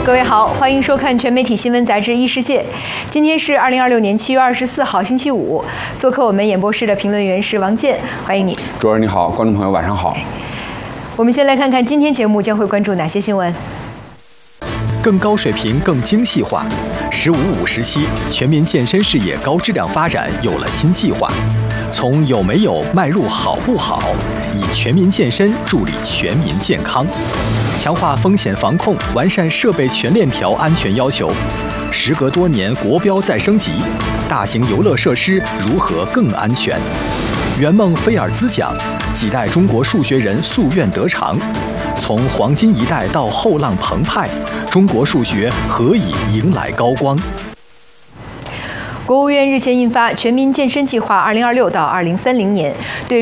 各位好，欢迎收看全媒体新闻杂志《一世界》。今天是2026年7月24号，星期五。做客我们演播室的评论员是王健，欢迎你。 主任你好，观众朋友晚上好。 我们先来看看今天节目将会关注哪些新闻。 更高水平、更精细化。15.5时期，全民健身事业高质量发展有了新计划，从有没有迈入好不好，以全民健身助力全民健康，强化风险防控，完善设备全链条安全要求。时隔多年，国标再升级，大型游乐设施如何更安全？圆梦菲尔兹奖，几代中国数学人夙愿得偿。从黄金一代到后浪澎湃，中国数学何以迎来高光？ 国务院日前印发《全民健身计划（2026到2030年）》，对